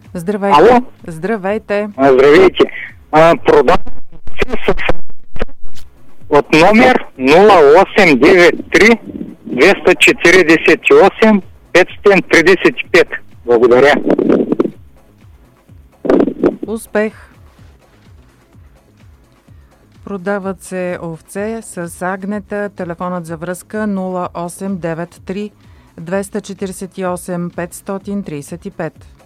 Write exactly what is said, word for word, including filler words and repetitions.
Здравейте. Ало? Здравейте. А, здравейте. А, продавам от номер нула осем девет три двеста четиридесет и осем петстотин тридесет и пет. Благодаря. Успех. Продават се овце с агнета. Телефонът за връзка нула осем девет три двеста четиридесет и осем петстотин тридесет и пет.